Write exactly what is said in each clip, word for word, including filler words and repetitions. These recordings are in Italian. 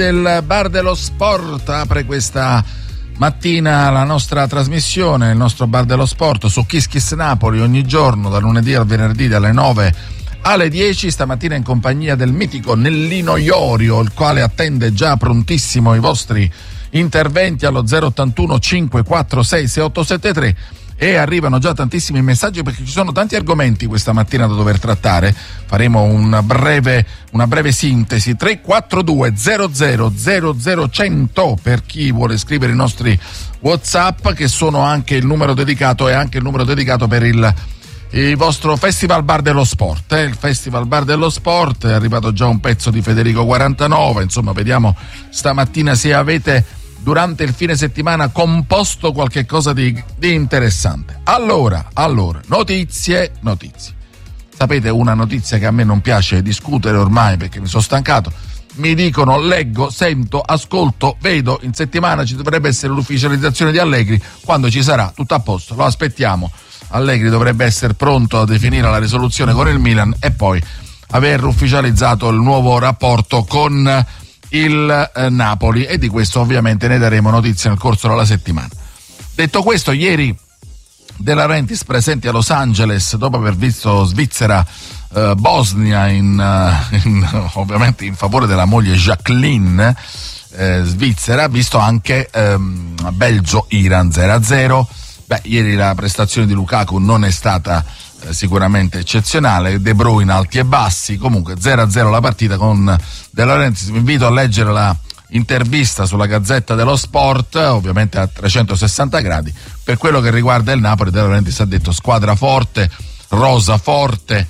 Il Bar dello Sport apre questa mattina la nostra trasmissione, il nostro Bar dello Sport su Kiss Kiss Napoli ogni giorno da lunedì al venerdì dalle nove alle dieci. Stamattina in compagnia del mitico Nellino Iorio, il quale attende già prontissimo i vostri interventi allo zero ottantuno cinque quattro sei sei otto sette tre. E arrivano già tantissimi messaggi perché ci sono tanti argomenti questa mattina da dover trattare. Faremo una breve, una breve sintesi. Tre quattro due zero zero zero zero cento per chi vuole scrivere i nostri WhatsApp, che sono anche il numero dedicato e anche il numero dedicato per il, il vostro Festival Bar dello Sport. Eh? Il Festival Bar dello Sport, è arrivato già un pezzo di Federico quarantanove. Insomma, vediamo stamattina se avete durante il fine settimana composto qualche cosa di, di interessante. Allora, allora, notizie, notizie. Sapete, una notizia che a me non piace discutere ormai perché mi sono stancato. Mi dicono, leggo, sento, ascolto, vedo, in settimana ci dovrebbe essere l'ufficializzazione di Allegri. Quando ci sarà, tutto a posto, lo aspettiamo. Allegri dovrebbe essere pronto a definire la risoluzione con il Milan e poi aver ufficializzato il nuovo rapporto con il eh, Napoli, e di questo ovviamente ne daremo notizie nel corso della settimana. Detto questo, ieri De Laurentiis presenti a Los Angeles dopo aver visto Svizzera eh, Bosnia in, uh, in, ovviamente in favore della moglie Jacqueline, eh, Svizzera, visto anche ehm, Belgio Iran zero a zero. Beh, ieri la prestazione di Lukaku non è stata eh, sicuramente eccezionale, De Bruyne alti e bassi, comunque zero a zero la partita con De Laurentiis. Vi invito a leggere la intervista sulla Gazzetta dello Sport, ovviamente a trecentosessanta gradi. Per quello che riguarda il Napoli, De Laurentiis ha detto squadra forte, rosa forte,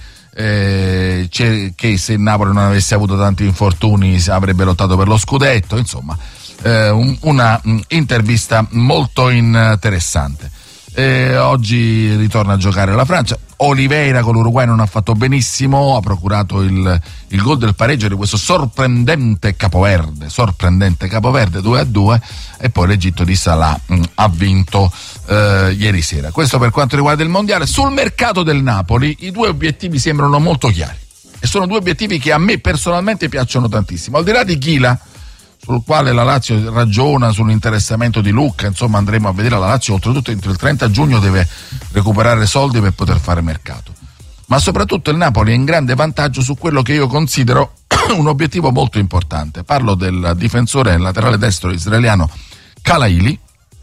eh, che se il Napoli non avesse avuto tanti infortuni avrebbe lottato per lo scudetto. Insomma, eh, un, una um, intervista molto interessante. Eh, oggi ritorna a giocare la Francia. Oliveira con l'Uruguay non ha fatto benissimo, ha procurato il, il gol del pareggio di questo sorprendente Capoverde, sorprendente Capoverde due a due, e poi l'Egitto di Salah mh, ha vinto eh, ieri sera. Questo per quanto riguarda il mondiale. Sul mercato del Napoli i due obiettivi sembrano molto chiari e sono due obiettivi che a me personalmente piacciono tantissimo, al di là di Ghila, sul quale la Lazio ragiona sull'interessamento di Lucca. Insomma, andremo a vedere. La Lazio oltretutto entro il trenta giugno deve recuperare soldi per poter fare mercato, ma soprattutto il Napoli è in grande vantaggio su quello che io considero un obiettivo molto importante. Parlo del difensore laterale destro israeliano Kalaili,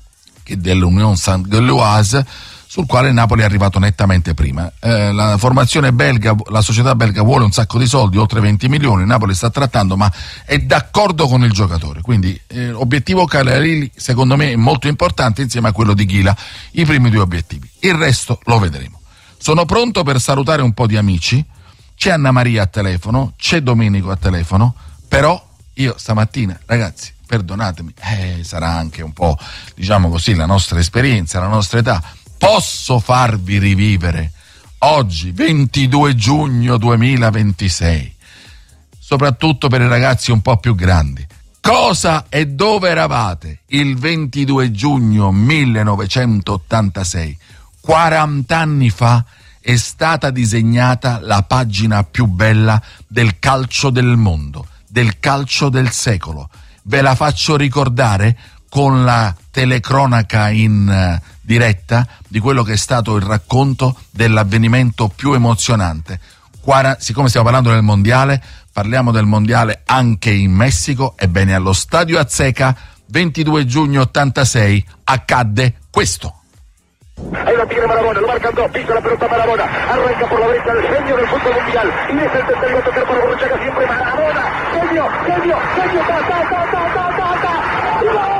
che dell'Union Saint-Gilloise, sul quale il Napoli è arrivato nettamente prima. Eh, la formazione belga, la società belga vuole un sacco di soldi, oltre venti milioni, il Napoli sta trattando, ma è d'accordo con il giocatore, quindi eh, obiettivo Kalaili secondo me è molto importante insieme a quello di Ghila, i primi due obiettivi, il resto lo vedremo. Sono pronto per salutare un po' di amici, c'è Anna Maria a telefono, c'è Domenico a telefono, però io stamattina, ragazzi, perdonatemi, eh, sarà anche un po', diciamo così, la nostra esperienza, la nostra età. Posso farvi rivivere oggi, ventidue giugno duemilaventisei, soprattutto per i ragazzi un po' più grandi, cosa e dove eravate il ventidue giugno millenovecentottantasei? quaranta anni fa è stata disegnata la pagina più bella del calcio del mondo, del calcio del secolo. Ve la faccio ricordare con la telecronaca in uh, diretta di quello che è stato il racconto dell'avvenimento più emozionante. Quara- siccome stiamo parlando del mondiale, parliamo del mondiale anche in Messico. Ebbene, allo Stadio Azteca, ventidue giugno ottantasei, accadde questo. Ahí la tiene Maradona, lo marcan dos, pisa la pelota Maradona, arranca por la derecha el genio del fútbol mundial, y es el tercero a tocar para Borruchaga, siempre Maradona, genio, genio, genio, ta, ta, ta, ta, ta, ta, ta, ¡gol!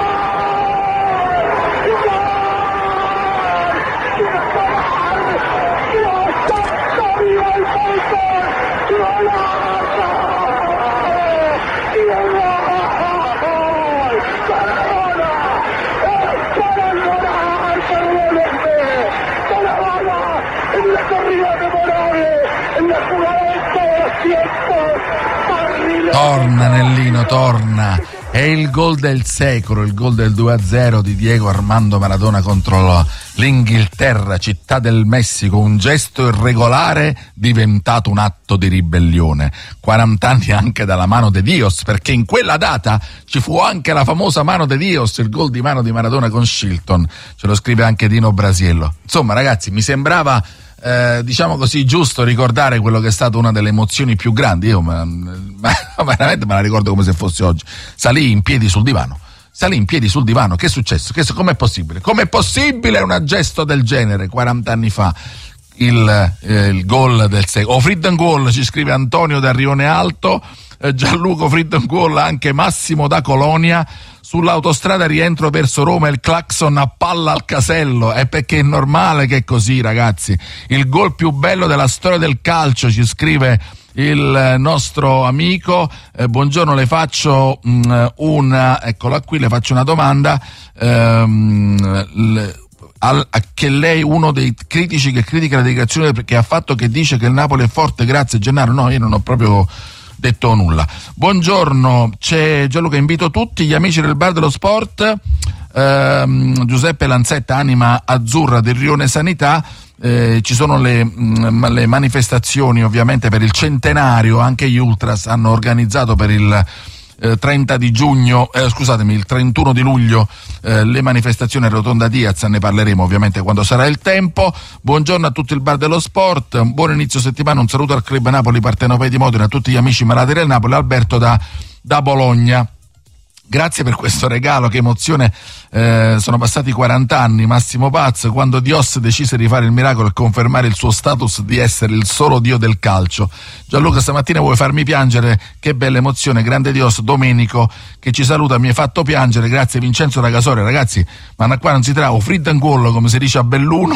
Torna Nellino, torna. È il gol del secolo, il gol del due a zero di Diego Armando Maradona contro L'Inghilterra, città del Messico, un gesto irregolare diventato un atto di ribellione. quaranta anni anche dalla mano de Dios, perché in quella data ci fu anche la famosa mano de Dios, il gol di mano di Maradona con Shilton. Ce lo scrive anche Dino Brasiello. Insomma, ragazzi, mi sembrava eh, diciamo così giusto ricordare quello che è stata una delle emozioni più grandi. Io ma, ma, veramente me la ricordo come se fosse oggi. Salì in piedi sul divano. Salì in piedi sul divano. Che è successo? Che, com'è possibile? Com'è possibile un gesto del genere quaranta anni fa? Il, eh, il gol del secolo. O Freedom Goal, ci scrive Antonio da Rione Alto. Eh, Gianluco Freedom Goal, anche Massimo da Colonia. Sull'autostrada rientro verso Roma il clacson a palla al casello, è perché è normale che è così, ragazzi. Il gol più bello della storia del calcio, ci scrive il nostro amico. Eh, buongiorno, le faccio mh, una, eccola qui, le faccio una domanda. Ehm, le, al, a che lei, uno dei critici che critica la dedicazione che ha fatto, che dice che il Napoli è forte, grazie Gennaro. No, io non ho proprio detto nulla. Buongiorno, c'è Gianluca, invito tutti gli amici del Bar dello Sport, ehm, Giuseppe Lanzetta, anima azzurra del Rione Sanità. Eh, ci sono le, mh, le manifestazioni ovviamente per il centenario, anche gli Ultras hanno organizzato per il eh, trenta di giugno, eh, scusatemi, il trentuno di luglio eh, le manifestazioni a Rotonda Diaz, ne parleremo ovviamente quando sarà il tempo. Buongiorno a tutto il Bar dello Sport, buon inizio settimana, un saluto al Club Napoli Partenopei di Modena, a tutti gli amici malati del Napoli. Alberto da, da Bologna. Grazie per questo regalo, che emozione. Eh, sono passati quaranta anni, Massimo Paz, quando Dios decise di fare il miracolo e confermare il suo status di essere il solo Dio del calcio. Gianluca, stamattina vuoi farmi piangere? Che bella emozione, grande Dios. Domenico che ci saluta, mi hai fatto piangere, grazie Vincenzo da Casoria. Ragazzi, ma qua non si tratta o Freedom Goal, come si dice a Belluno.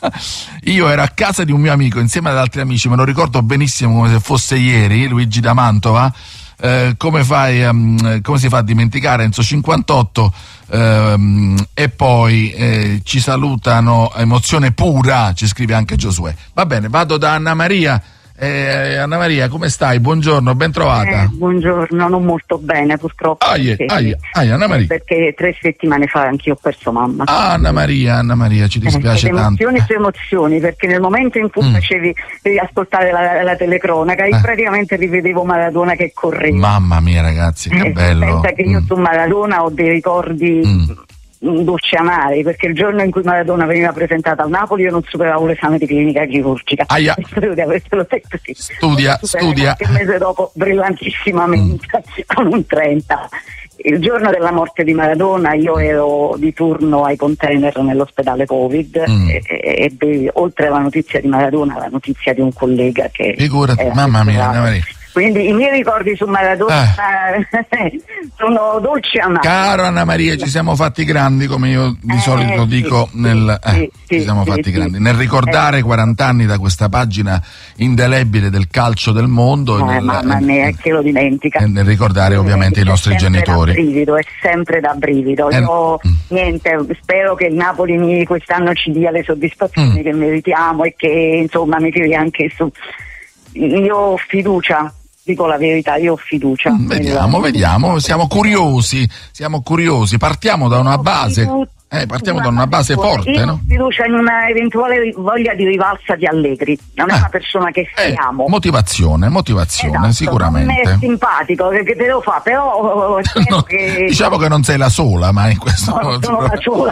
Io ero a casa di un mio amico insieme ad altri amici, me lo ricordo benissimo come se fosse ieri, Luigi da Mantova. Eh, come fai um, come si fa a dimenticare Enzo cinquantotto, ehm, e poi eh, ci salutano, emozione pura, ci scrive anche Giosuè. Va bene, vado da Anna Maria. Eh, Anna Maria, come stai? Buongiorno, ben trovata. Eh, buongiorno, non molto bene purtroppo. Aie, perché, aie, aie, Anna Maria. Perché tre settimane fa anch'io ho perso mamma. Ah, Anna Maria, Anna Maria, ci dispiace eh, tanto. Emozioni su emozioni, perché nel momento in cui mm. facevi devi ascoltare la, la telecronaca, io eh. praticamente rivedevo Maradona che correva. Mamma mia, ragazzi, che eh, bello. Pensa che io mm. su Maradona ho dei ricordi mm. dolci amari, perché il giorno in cui Maradona veniva presentata al Napoli io non superavo l'esame di clinica chirurgica. Aia. Spero di avertelo detto, sì. Studia, studia. Qualche mese dopo, brillantissimamente, mm. con un trenta. Il giorno della morte di Maradona io ero di turno ai container nell'ospedale Covid mm. e, e, e oltre alla notizia di Maradona, la notizia di un collega che... Figurati, mamma mia, Anna Maria. Quindi i miei ricordi su Maradona eh. sono dolci amari. Caro Anna Maria, ci siamo fatti grandi, come io di eh, solito sì, dico, sì, nel, eh, sì, ci siamo sì, fatti sì, grandi. Nel ricordare eh. quaranta anni da questa pagina indelebile del calcio del mondo. Eh, nel, mamma mia, che lo dimentica. E nel ricordare eh, ovviamente i nostri genitori. È brivido, è sempre da brivido. Eh, io mm. niente, spero che il Napoli quest'anno ci dia le soddisfazioni mm. che meritiamo e che insomma mi tiri anche su. Io ho fiducia. Dico la verità, io ho fiducia. Vediamo, vediamo, siamo curiosi, siamo curiosi, partiamo da una base. Eh, partiamo da una base forte, io no? Ho fiducia in una eventuale voglia di rivalsa di Allegri. Non è eh, una persona che siamo. Eh, motivazione, motivazione, esatto, sicuramente. Non è simpatico, che te lo fa, però no, che... diciamo che non sei la sola, ma in questo no, non sono la sola.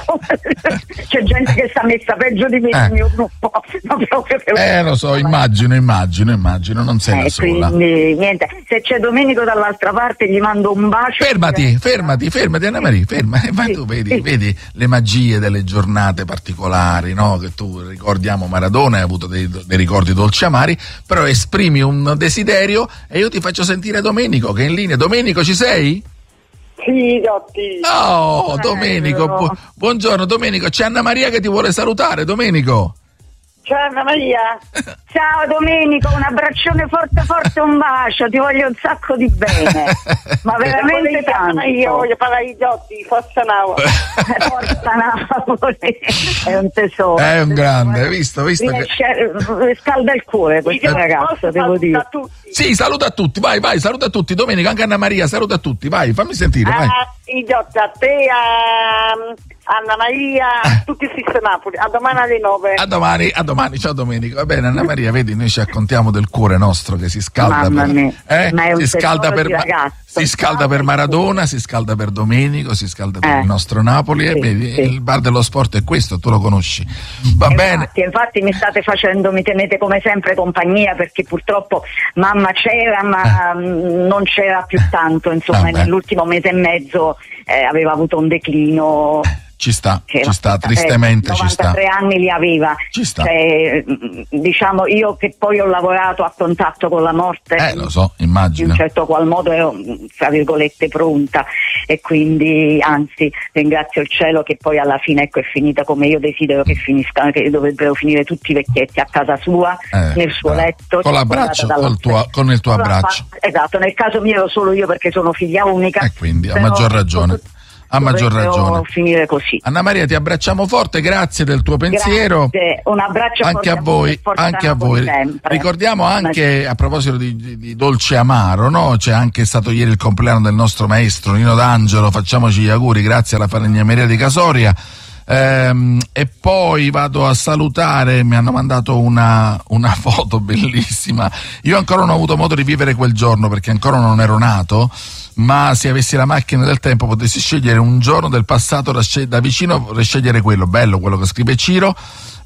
C'è gente che sta messa peggio di me nel eh. mio gruppo. Non proprio per eh, lo so, immagino, immagino, immagino, non sei eh, la sola. Quindi, niente, se c'è Domenico dall'altra parte gli mando un bacio. Fermati, fermati, fermati, Anna Maria, ferma. Ma tu vedi, sì. vedi le magie delle giornate particolari, no? Che tu ricordiamo Maradona, hai avuto dei, dei ricordi dolci amari, però esprimi un desiderio e io ti faccio sentire Domenico che è in linea. Domenico, ci sei? Sì, Dotti. Oh, Domenico, bu- buongiorno Domenico, c'è Anna Maria che ti vuole salutare, Domenico. Ciao Anna Maria. Ciao Domenico, un abbraccione forte forte, un bacio, ti voglio un sacco di bene, ma veramente tanto. Io voglio parlare di Dotti, Forza Napoli. Forza Napoli, è un tesoro. È un grande, hai visto, visto che... scalda il cuore questo ragazzo, devo dire. Sì, saluta a tutti, vai, vai, saluta a tutti. Domenico, anche Anna Maria, saluta a tutti, vai, fammi sentire, vai. Ah, i Dotti, a te, a Anna Maria, tutti si Napoli, a domani alle nove. A domani, a domani, ciao Domenico. Va bene, Anna Maria, vedi, noi ci accontiamo del cuore nostro che si scalda Mamma per, mia, eh? ma è un si scalda per, ragazzo. si scalda per Maradona, si scalda per Domenico, si scalda per Eh. il nostro Napoli, Sì, e vedi, sì. il bar dello sport è questo, tu lo conosci. Va Infatti, bene. infatti mi state facendo, mi tenete come sempre compagnia, perché purtroppo mamma c'era ma mh, non c'era più tanto, insomma, Vabbè. nell'ultimo mese e mezzo eh, aveva avuto un declino. Ci sta, C'era. ci sta, Eh, tristemente ci sta. novantatré anni li aveva. Ci sta. Cioè, mh, diciamo, io che poi ho lavorato a contatto con la morte, Eh, lo so, in immagino. un certo qual modo ero, mh, tra virgolette, pronta, e quindi anzi ringrazio il cielo che poi alla fine, ecco, è finita come io desidero che finisca, che dovrebbero finire tutti i vecchietti a casa sua, Eh, nel suo bravo. letto, Con l'abbraccio, circondata dalla- col tuo- con il tuo Con la- abbraccio. Esatto, nel caso mio ero solo io perché sono figlia unica. E quindi, a però maggior ragione. A maggior dovrebbero ragione. finire così. Anna Maria, ti abbracciamo forte, grazie del tuo pensiero. Grazie, un abbraccio Anche a forte voi, e forza anche a Napoli voi. sempre. Ricordiamo anche, a proposito di, di, di dolce amaro, no? C'è anche stato ieri il compleanno del nostro maestro Nino D'Angelo, facciamoci gli auguri, grazie alla falegnameria di Casoria. Ehm, e poi vado a salutare, mi hanno mandato una, una foto bellissima. Io ancora non ho avuto modo di vivere quel giorno perché ancora non ero nato, ma se avessi la macchina del tempo potessi scegliere un giorno del passato da, scel- da vicino, vorrei scegliere quello, bello, quello che scrive Ciro.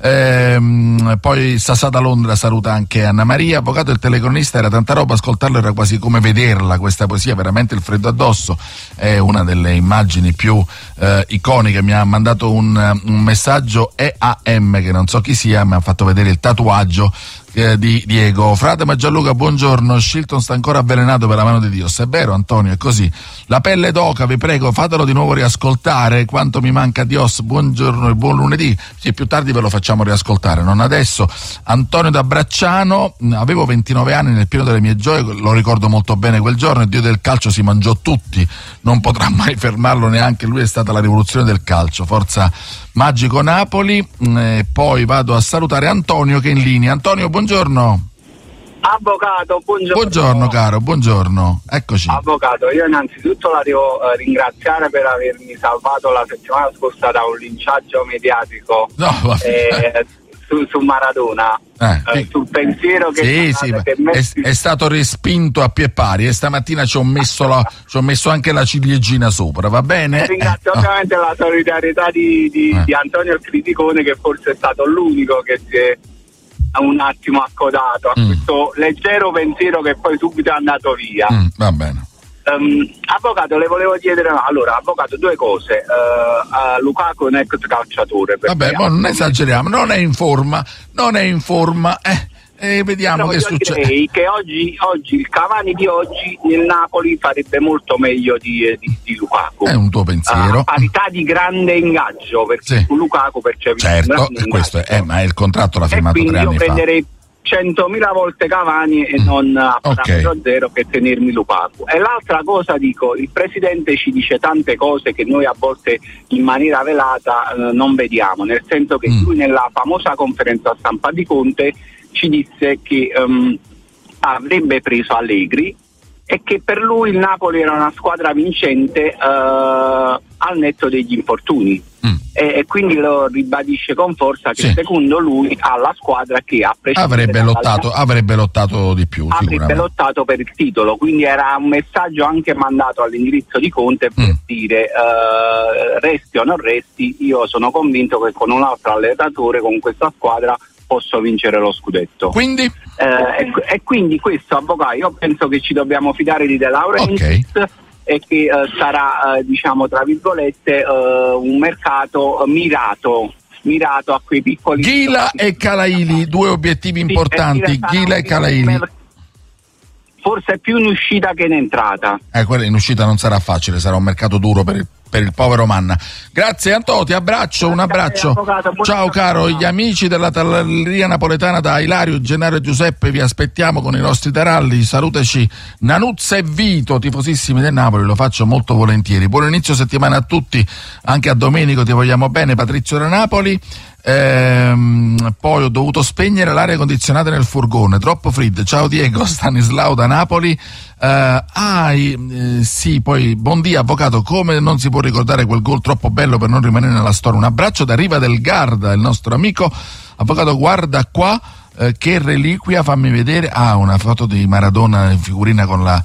Ehm, poi Sassà da Londra saluta anche Anna Maria. Avvocato, il telecronista era tanta roba, ascoltarlo era quasi come vederla, questa poesia, veramente il freddo addosso, è una delle immagini più eh, iconiche. Mi ha mandato un, un messaggio E A M, che non so chi sia, mi ha fatto vedere il tatuaggio eh, di Diego. Frate, ma Gianluca, buongiorno, Shilton sta ancora avvelenato per la mano di Dio. Se è vero, Antonio, è così. La pelle d'oca, vi prego, fatelo di nuovo riascoltare, quanto mi manca Dios. Buongiorno e buon lunedì. Sì, più tardi ve lo facciamo riascoltare, non adesso. Antonio da Bracciano, avevo ventinove anni nel pieno delle mie gioie, lo ricordo molto bene quel giorno, il dio del calcio si mangiò tutti, non potrà mai fermarlo neanche lui, è stata la rivoluzione del calcio. Forza Magico Napoli. E poi vado a salutare Antonio che è in linea. Antonio, buongiorno. Avvocato, buongiorno. Buongiorno caro, buongiorno, eccoci. Avvocato, io innanzitutto la devo eh, ringraziare per avermi salvato la settimana scorsa da un linciaggio mediatico No, vabbè. eh, su, su Maradona, Eh, eh, sì. sul pensiero che Sì, state sì, ma per è, messi- è stato respinto a pie pari e stamattina ci ho messo, la, ci ho messo anche la ciliegina sopra, va bene? Ringrazio Eh, no. ovviamente la solidarietà di, di, Eh. di Antonio il Criticone, che forse è stato l'unico che si è un attimo accodato a Mm. questo leggero pensiero che poi subito è andato via. Mm, va bene. Um, avvocato, le volevo chiedere, allora, avvocato, due cose. Uh, uh, Lukaku è un ex calciatore. per Vabbè, me. ma non esageriamo, non è in forma, non è in forma, eh, eh, vediamo Però che io succede. direi che oggi, oggi il Cavani di oggi nel Napoli farebbe molto meglio di, di, di Lukaku. È un tuo pensiero. A parità di grande ingaggio, perché Sì. su Lukaku percepisce un Certo, grande e questo è, ingaggio. eh, ma il contratto l'ha E firmato quindi tre io anni fa. prenderei centomila volte Cavani e non a Ok. parametro zero per tenermi Lukaku. E l'altra cosa, dico, il presidente ci dice tante cose che noi a volte in maniera velata eh, non vediamo, nel senso che Mm. lui nella famosa conferenza stampa di Conte ci disse che ehm, avrebbe preso Allegri e che per lui il Napoli era una squadra vincente eh, al netto degli infortuni. Mm. E, e quindi lo ribadisce con forza che Sì. secondo lui ha la squadra che ha prescindere Avrebbe dalla- lottato, avrebbe lottato di più, avrebbe sicuramente. lottato per il titolo, quindi era un messaggio anche mandato all'indirizzo di Conte per Mm. dire eh, resti o non resti, io sono convinto che con un altro allenatore, con questa squadra, posso vincere lo scudetto. Quindi? Eh, e, e quindi questo, avvocato, io penso che ci dobbiamo fidare di De Laurentiis e che eh, sarà eh, diciamo tra virgolette eh, un mercato eh, mirato mirato a quei piccoli Ghila e Calaili, due obiettivi Sì, importanti, e sarà Ghila e un- Calaili. forse è più in uscita che in entrata. Eh, quella in uscita non sarà facile, sarà un mercato duro per il, per il povero Manna. Grazie Antonio, ti abbraccio, un Grazie, abbraccio. avvocato, buona Ciao caro, giornata. gli amici della Talleria Napoletana da Ilario, Gennaro e Giuseppe, vi aspettiamo con i nostri taralli. Salutaci Nanuzza e Vito, tifosissimi del Napoli, lo faccio molto volentieri. Buon inizio settimana a tutti, anche a Domenico ti vogliamo bene, Patrizio da Napoli. Ehm, poi ho dovuto spegnere l'aria condizionata nel furgone, troppo freddo. Ciao Diego, Stanislao da Napoli. Eh, ah, eh, sì, poi buondì avvocato, come non si può ricordare quel gol troppo bello per non rimanere nella storia. Un abbraccio da Riva del Garda, il nostro amico. Avvocato, guarda qua, eh, che reliquia, fammi vedere. Ah, una foto di Maradona in figurina con la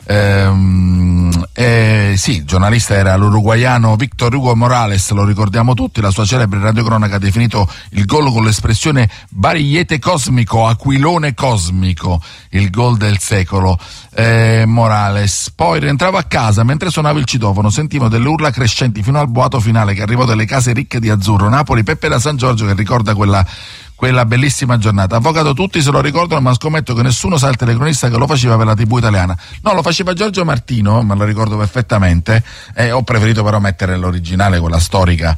Ehm, eh, sì, il giornalista era l'uruguaiano Víctor Hugo Morales, lo ricordiamo tutti. La sua celebre radiocronaca ha definito il gol con l'espressione barigliete cosmico, aquilone cosmico, il gol del secolo. eh, Morales poi rientravo a casa mentre suonavo il citofono, sentivo delle urla crescenti fino al boato finale che arrivò dalle case ricche di azzurro. Napoli, Peppe da San Giorgio che ricorda quella quella bellissima giornata. Avvocato, tutti se lo ricordano, ma scommetto che nessuno sa il telecronista che lo faceva per la tivù italiana. No, lo faceva Giorgio Martino, me lo ricordo perfettamente, eh, ho preferito però mettere l'originale, quella storica.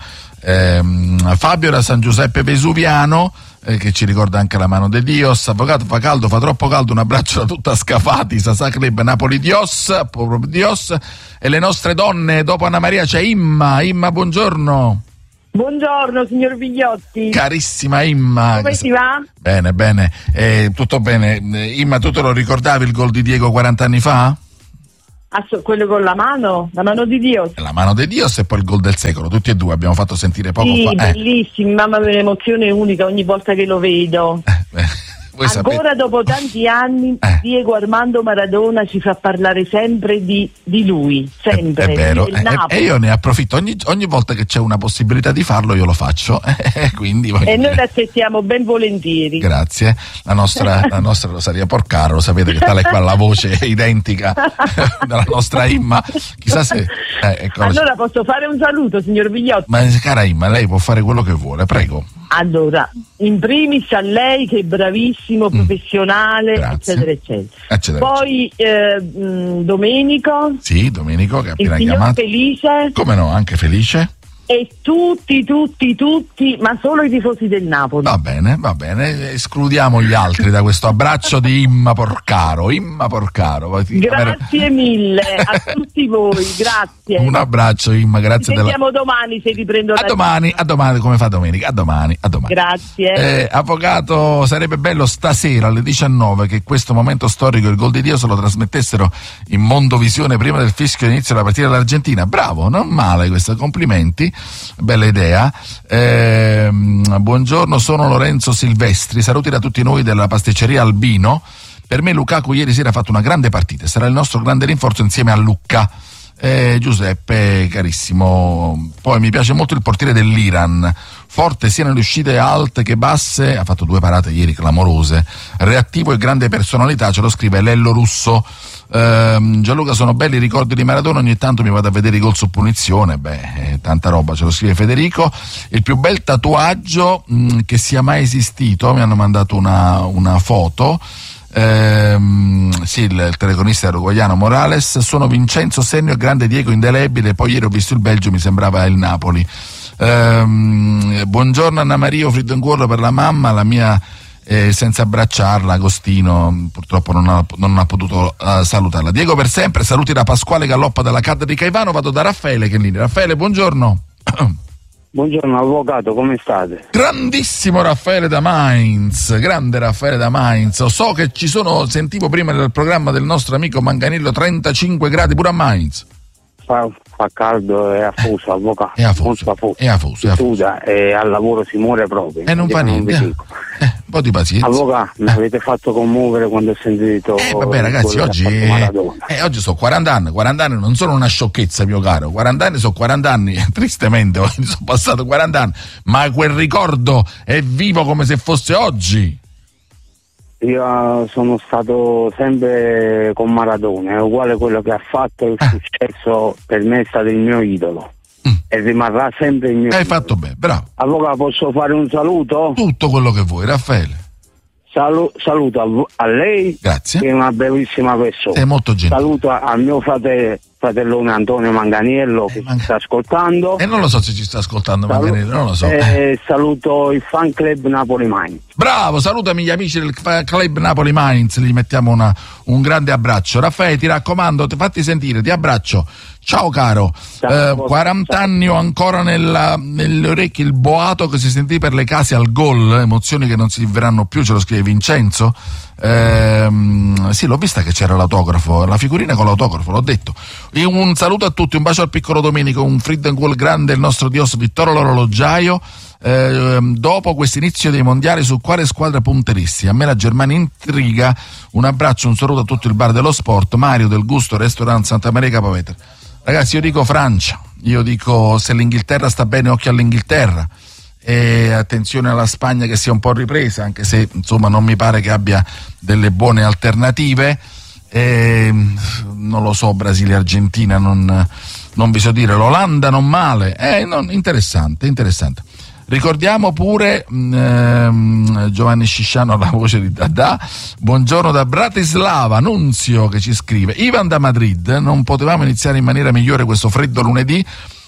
ehm, Fabio da San Giuseppe Vesuviano, eh, che ci ricorda anche la mano de Dios. Avvocato, fa caldo, fa troppo caldo, un abbraccio da tutta Scafati, Sasà Club Napoli Dios, proprio Dios. E le nostre donne, dopo Anna Maria c'è Imma. Imma, buongiorno. Buongiorno signor Vigliotti. Carissima Imma. Come si va? Bene, bene, eh, tutto bene. Imma, tu te lo ricordavi il gol di Diego quaranta anni fa? Asso- quello con la mano? La mano di Dio? La mano di Dio e poi il gol del secolo, tutti e due abbiamo fatto sentire poco sì, fa. Eh. Bellissimo, mamma mia, un'emozione unica ogni volta che lo vedo. Eh, voi Ancora sapete... dopo tanti anni eh. Diego Armando Maradona ci fa parlare sempre di, di lui, sempre. È, è vero, del e Napoli. io ne approfitto, ogni, ogni volta che c'è una possibilità di farlo io lo faccio. Quindi, e noi l'accettiamo ben volentieri. Grazie. La nostra, la nostra Rosaria Porcaro, lo sapete che tale qua la voce è identica della nostra Imma. Chissà se... Eh, ecco, allora posso fare un saluto signor Vigliotti? Ma cara Imma, lei può fare quello che vuole, prego. Allora, in primis a lei che è bravissimo, professionale, Grazie. eccetera, eccetera. Eccetera, Poi eh, mh, Domenico, Sì, Domenico che ha il appena signor chiamato. Felice Come no, anche Felice. e tutti, tutti, tutti, ma solo i tifosi del Napoli. Va bene, va bene, escludiamo gli altri da questo abbraccio di Imma Porcaro. Imma Porcaro. Grazie mille a tutti voi, grazie. Un abbraccio Imma, Ci grazie della... sentiamo domani se riprendo A la domani, a domani, come fa domenica? A domani, a domani. Grazie. Eh, avvocato, sarebbe bello stasera alle diciannove che questo momento storico, il gol di Dio, se lo trasmettessero in Mondovisione prima del fischio d'inizio della partita dell'Argentina. Bravo, non male questo, complimenti. Bella idea. Eh, buongiorno, sono Lorenzo Silvestri, saluti da tutti noi della pasticceria Albino. Per me Lukaku ieri sera ha fatto una grande partita, sarà il nostro grande rinforzo insieme a Lucca. Eh, Giuseppe, carissimo. Poi mi piace molto il portiere dell'Iran, forte sia nelle uscite alte che basse, ha fatto due parate ieri clamorose, reattivo e grande personalità, ce lo scrive Lello Russo. eh, Gianluca, sono belli i ricordi di Maradona, ogni tanto mi vado a vedere i gol su punizione, beh, eh, tanta roba, ce lo scrive Federico. Il più bel tatuaggio mh, che sia mai esistito, mi hanno mandato una, una foto. Ehm, sì, il, il telecronista uruguaiano Morales. Sono Vincenzo Sennio e grande Diego indelebile, poi ieri ho visto il Belgio, mi sembrava il Napoli. Ehm, buongiorno Anna Maria, freddo in cuore per la mamma, la mia eh, senza abbracciarla, Agostino purtroppo non ha, non ha potuto uh, salutarla. Diego per sempre, saluti da Pasquale Galloppa della Cadda di Caivano. Vado da Raffaele che è lì. Raffaele, buongiorno. Buongiorno avvocato, come state? Grandissimo Raffaele da Mainz, grande Raffaele da Mainz. So che ci sono, sentivo prima del programma del nostro amico Manganello, trentacinque gradi pure a Mainz. Fa, fa caldo e affuso, avvocato. È afuso, affuso. è afuso, è afuso. Suda e al lavoro si muore proprio. E non fa niente. Eh, un po' di pazienza. Avvocato, mi avete fatto commuovere quando ho sentito. Eh vabbè ragazzi, oggi, eh, oggi sono quaranta anni, quaranta anni non sono una sciocchezza mio caro, quaranta anni sono quaranta anni, tristemente sono passato quaranta anni, ma quel ricordo è vivo come se fosse oggi. Io sono stato sempre con Maradona, è uguale quello che ha fatto, il successo per me è stato il mio idolo. Mm. E rimarrà sempre il mio Hai idolo. fatto bene, bravo. Avvocato, posso fare un saluto? Tutto quello che vuoi, Raffaele. Salu- saluto a, a lei, Grazie. che è una bellissima persona. Sei molto gentile. Saluto a, a mio frate- fratellone Antonio Manganiello che eh, man... ci sta ascoltando. E eh, non lo so se ci sta ascoltando Salu- Manganiello, non lo so. Eh, saluto il fan club Napoli Mainz. Bravo, salutami gli amici del club Napoli Mainz, gli mettiamo una, un grande abbraccio. Raffaele, ti raccomando, ti fatti sentire, ti abbraccio. Ciao caro, eh, quaranta anni ho ancora nella, nelle orecchie il boato che si sentì per le case al gol, emozioni che non si verranno più, ce lo scrive Vincenzo. Eh, sì, l'ho vista che c'era l'autografo, la figurina con l'autografo, l'ho detto. E un saluto a tutti, un bacio al piccolo Domenico, un Friedenqual grande, il nostro Dios Vittorio l'orologiaio. Eh, dopo questo inizio dei mondiali, su quale squadra punteresti? A me la Germania intriga. Un abbraccio, un saluto a tutto il bar dello sport. Mario del Gusto Restaurant Santa Maria Capovetere. Ragazzi, io dico Francia, io dico se l'Inghilterra sta bene, occhio all'Inghilterra, e attenzione alla Spagna che sia un po' ripresa, anche se insomma non mi pare che abbia delle buone alternative. E, non lo so, Brasile, Argentina, non, non vi so dire. L'Olanda non male, eh, non, interessante, interessante. Ricordiamo pure ehm, Giovanni Scisciano alla voce di Dadà. Buongiorno da Bratislava, Nunzio che ci scrive: Ivan da Madrid, non potevamo iniziare in maniera migliore questo freddo lunedì,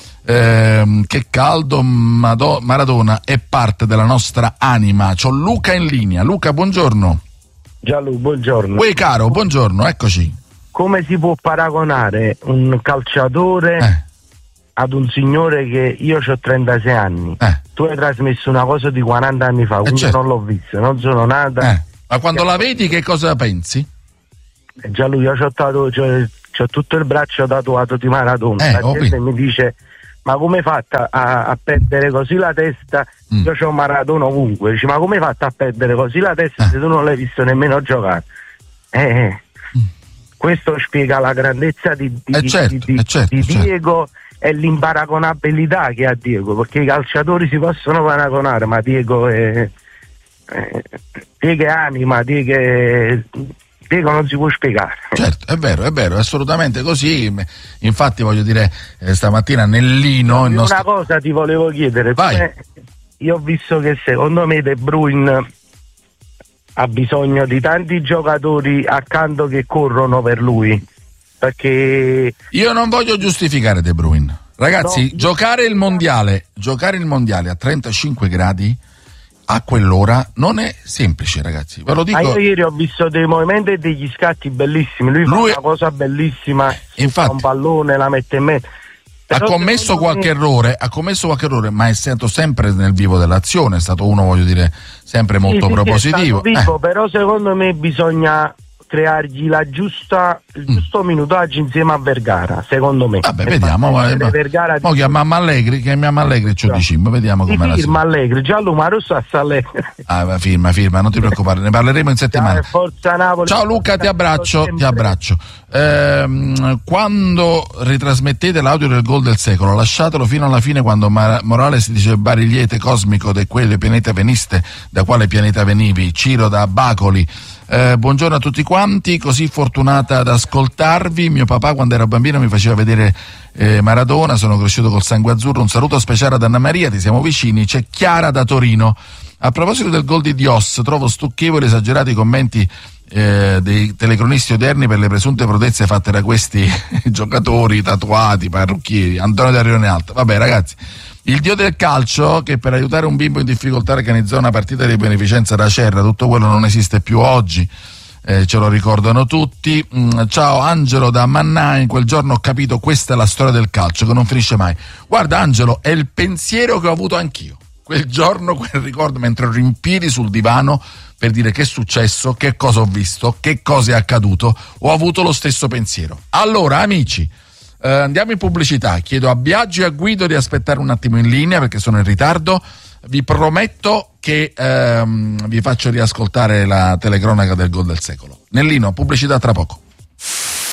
ehm, che caldo, Mado- Maradona è parte della nostra anima. C'ho Luca in linea. Luca, buongiorno. Gianlu, buongiorno. Uè caro, buongiorno, eccoci. Come si può paragonare un calciatore eh. ad un signore che io ho trentasei anni? Eh. Tu hai trasmesso una cosa di quaranta anni fa, quindi eh certo. non l'ho vista, non sono nata. Eh. Ma quando eh. la vedi che cosa pensi? Già lui, io c'ho, tatuato, c'ho, c'ho tutto il braccio tatuato di Maradona. Eh, la gente mi dice: ma come hai fatto a, a perdere così la testa? Mm. Io c'ho Maradona ovunque. Dice: ma come hai fatto a perdere così la testa eh. se tu non l'hai visto nemmeno giocare? Eh, mm. Questo spiega la grandezza di, di, eh certo, di, di, eh certo, di certo. Diego e l'imparagonabilità che ha Diego, perché i calciatori si possono paragonare, ma Diego è, è, Diego è anima, Diego, è, Diego non si può spiegare. Certo, è vero, è vero, è assolutamente così. Infatti voglio dire, eh, stamattina Nellino... Il nostro... Una cosa ti volevo chiedere. Vai. Io ho visto che secondo me De Bruyne ha bisogno di tanti giocatori accanto che corrono per lui, perché io non voglio giustificare De Bruyne, ragazzi. No. giocare il mondiale giocare il mondiale a trentacinque gradi a quell'ora non è semplice, ragazzi, ve lo dico. Ah, io ieri ho visto dei movimenti e degli scatti bellissimi, lui, lui fa una cosa bellissima, infatti, fa un pallone, la mette in mezzo. Ha commesso qualche me... errore, ha commesso qualche errore, ma è stato sempre nel vivo dell'azione, è stato uno, voglio dire, sempre molto sì, propositivo. Sì, è stato vivo, eh. però secondo me bisogna creargli la giusta, il giusto mm. minutaggio insieme a Vergara, secondo me. Vabbè, vediamo. Ma, ma, Vergara mo chiamiamo Allegri, chiamiamo Allegri e ci diciamo, vediamo come la firma Allegri, Gianluca Rosso a Allegri. Ah, firma, firma, non ti preoccupare, ne parleremo in settimana. Forza Napoli. Ciao Luca, ti abbraccio, ti abbraccio. Ehm, quando ritrasmettete l'audio del gol del secolo, lasciatelo fino alla fine, quando Mar- Morales dice barigliete cosmico de quelle pianeta veniste, da quale pianeta venivi? Ciro da Bacoli. Eh, buongiorno a tutti quanti, così fortunata ad ascoltarvi. Mio papà quando ero bambino mi faceva vedere eh, Maradona, sono cresciuto col sangue azzurro. Un saluto speciale ad Anna Maria, ti siamo vicini. C'è Chiara da Torino. A proposito del gol di Dios, trovo stucchevoli esagerati i commenti eh, dei telecronisti odierni per le presunte prodezze fatte da questi giocatori tatuati, parrucchieri. Antonio da Rione Alto. Vabbè ragazzi, il dio del calcio che per aiutare un bimbo in difficoltà organizzò una partita di beneficenza da Cerra, tutto quello non esiste più oggi, eh, ce lo ricordano tutti. Mm, ciao Angelo da Mannà, in quel giorno ho capito, questa è la storia del calcio che non finisce mai. Guarda Angelo, è il pensiero che ho avuto anch'io quel giorno, quel ricordo mentre ero in piedi sul divano per dire che è successo, che cosa ho visto, che cosa è accaduto, ho avuto lo stesso pensiero. Allora amici, Uh, andiamo in pubblicità, chiedo a Biagio e a Guido di aspettare un attimo in linea perché sono in ritardo. Vi prometto che um, vi faccio riascoltare la telecronaca del gol del secolo. Nellino, pubblicità tra poco.